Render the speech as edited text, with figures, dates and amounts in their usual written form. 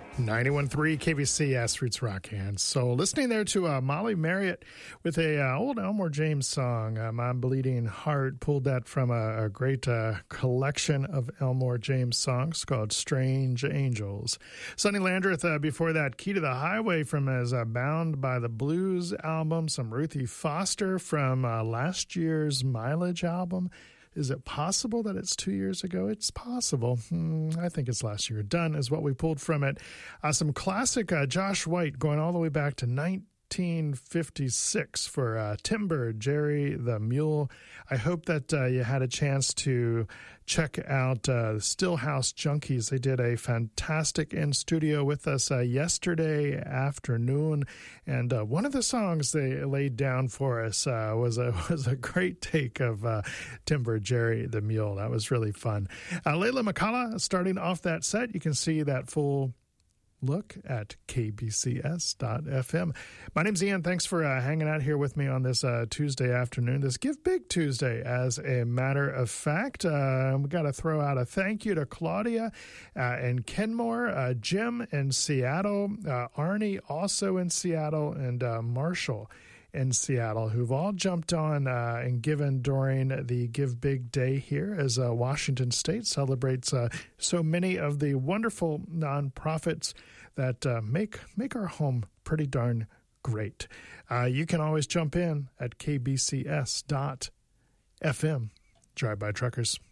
91.3 KBCS Roots Rock and Soul. Listening there to Molly Marriott with a old Elmore James song, My Bleeding Heart. Pulled that from a great collection of Elmore James songs called Strange Angels. Sonny Landreth before that, Key to the Highway from his Bound by the Blues album. Some Ruthie Foster from last year's Mileage album. Is it possible that it's 2 years ago? It's possible. I think it's last year. Done is what we pulled from it. Some classic Josh White going all the way back to 1956 for Timber, Jerry the Mule. I hope that you had a chance to check out Stillhouse Junkies. They did a fantastic in-studio with us yesterday afternoon, and one of the songs they laid down for us was a great take of Timber, Jerry the Mule. That was really fun. Layla McCullough starting off that set. You can see that full look at kbcs.fm. My name's Ian. Thanks for hanging out here with me on this Tuesday afternoon, this Give Big Tuesday. As a matter of fact, we got to throw out a thank you to Claudia and Kenmore, Jim in Seattle, Arnie also in Seattle, and Marshall in Seattle, who've all jumped on and given during the Give Big Day here as Washington State celebrates so many of the wonderful nonprofits that make our home pretty darn great. You can always jump in at kbcs.fm. Drive-by truckers.